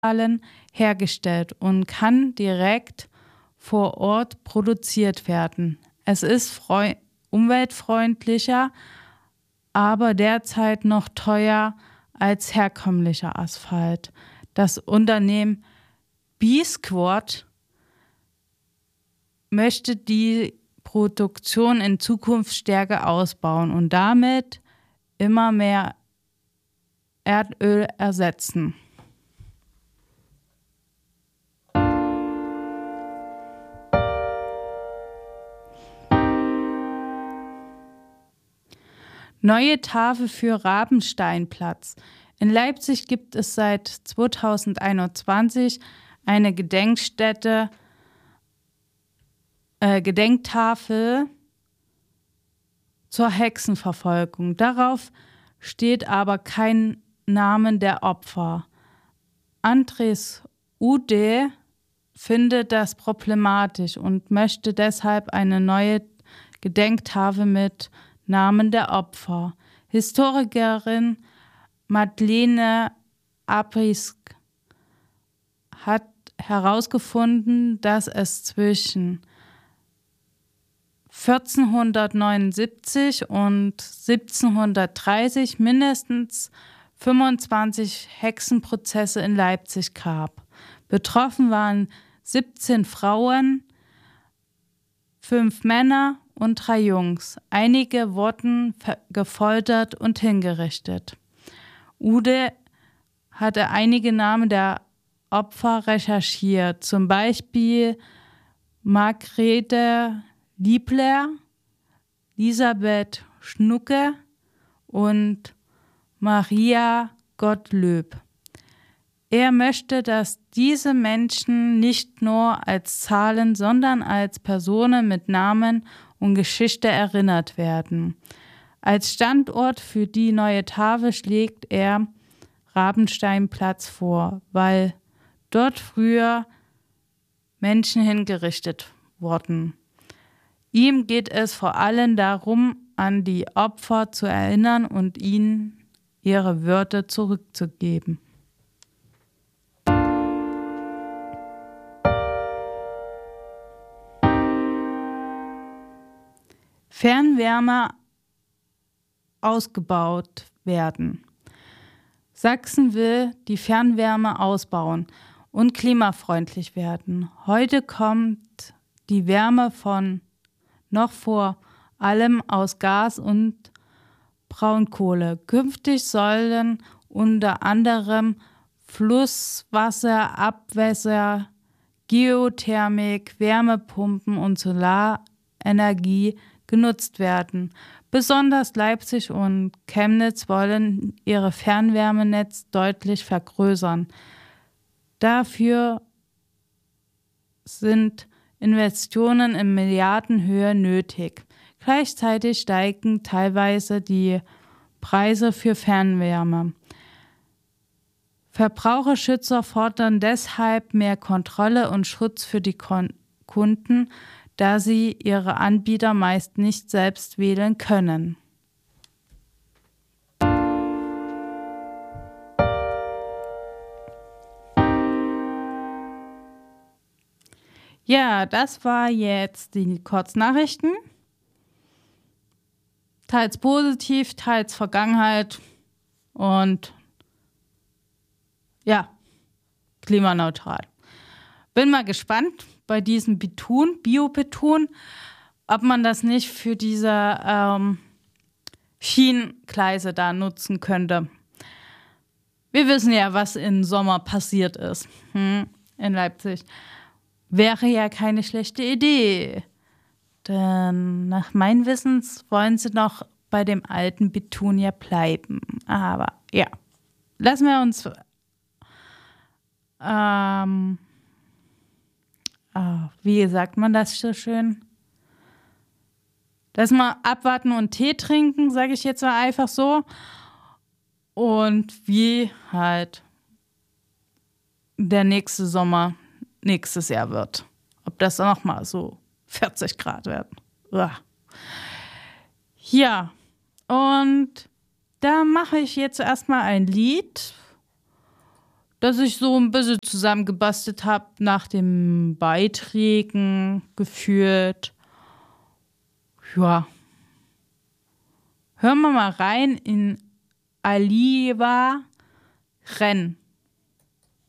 hergestellt und kann direkt vor Ort produziert werden. Es ist umweltfreundlicher, aber derzeit noch teuer als herkömmlicher Asphalt. Das Unternehmen B-Squad möchte die Produktion in Zukunft stärker ausbauen und damit immer mehr Erdöl ersetzen. Neue Tafel für Rabensteinplatz. In Leipzig gibt es seit 2021 eine Gedenktafel zur Hexenverfolgung. Darauf steht aber kein Name der Opfer. Andres Ude findet das problematisch und möchte deshalb eine neue Gedenktafel mit Namen der Opfer. Historikerin Madeleine Abrisk hat herausgefunden, dass es zwischen 1479 und 1730 mindestens 25 Hexenprozesse in Leipzig gab. Betroffen waren 17 Frauen, 5 Männer und 3 Jungs. Einige wurden gefoltert und hingerichtet. Ude hatte einige Namen der Opfer recherchiert, zum Beispiel Margrethe Liebler, Elisabeth Schnucke und Maria Gottlob. Er möchte, dass diese Menschen nicht nur als Zahlen, sondern als Personen mit Namen und Geschichte erinnert werden. Als Standort für die neue Tafel schlägt er Rabensteinplatz vor, weil dort früher Menschen hingerichtet wurden. Ihm geht es vor allem darum, an die Opfer zu erinnern und ihnen ihre Würde zurückzugeben. Fernwärme ausgebaut werden. Sachsen will die Fernwärme ausbauen und klimafreundlich werden. Heute kommt die Wärme noch vor allem aus Gas und Braunkohle. Künftig sollen unter anderem Flusswasser, Abwässer, Geothermik, Wärmepumpen und Solarenergie genutzt werden. Besonders Leipzig und Chemnitz wollen ihre Fernwärmenetz deutlich vergrößern. Dafür sind Investitionen in Milliardenhöhe nötig. Gleichzeitig steigen teilweise die Preise für Fernwärme. Verbraucherschützer fordern deshalb mehr Kontrolle und Schutz für die Kunden, da sie ihre Anbieter meist nicht selbst wählen können. Ja, das war jetzt die Kurznachrichten. Teils positiv, teils Vergangenheit und ja, klimaneutral. Bin mal gespannt bei diesem Biobeton, ob man das nicht für diese Schienengleise da nutzen könnte. Wir wissen ja, was im Sommer passiert ist in Leipzig. Wäre ja keine schlechte Idee. Denn nach meinem Wissens wollen sie noch bei dem alten Beton ja bleiben. Aber ja, lassen wir uns wie sagt man das so schön? Lass mal abwarten und Tee trinken, sage ich jetzt mal einfach so. Und wie halt der nächste Sommer nächstes Jahr wird. Ob das nochmal so 40 Grad werden. Uah. Ja, und da mache ich jetzt erstmal ein Lied. das ich so ein bisschen zusammengebastelt habe nach den Beiträgen geführt. Ja. Hören wir mal rein in Aliva Renn.